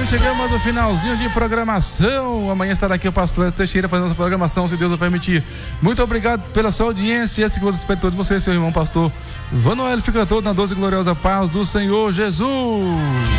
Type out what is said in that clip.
enfim, chegamos ao finalzinho de programação. Amanhã estará aqui o pastor Edson Teixeira fazendo a programação, se Deus o permitir. Muito obrigado pela sua audiência. Esse que eu respeito de você, seu irmão pastor Vanoel. Fica todo na doce e gloriosa paz do Senhor Jesus.